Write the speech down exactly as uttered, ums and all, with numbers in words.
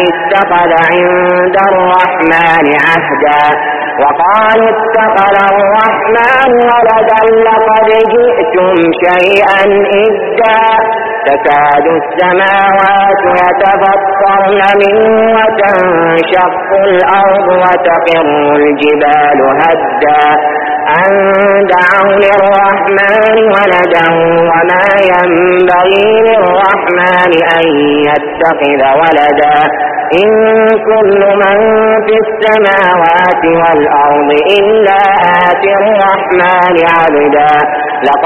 اتخذ عند الرحمن عهدا وقالوا اتخذ الرحمن ولدا لقد جئتم شيئا إدا تكاد السماوات يتفطرن منه وتنشق الأرض وتخر الجبال هدا أن دعوا للرحمن ولدا وما ينبغي للرحمن أن يتخذ ولدا إن كل من في السماوات والأرض إلا آتي الرحمن عبدا